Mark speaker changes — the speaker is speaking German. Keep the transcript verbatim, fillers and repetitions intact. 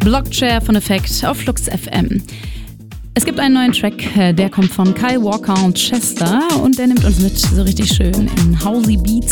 Speaker 1: Blockchair von Effekt auf Flux F M. Es gibt einen neuen Track, der kommt von Kyle Walker und Chester und der nimmt uns mit so richtig schön in Housey Beats.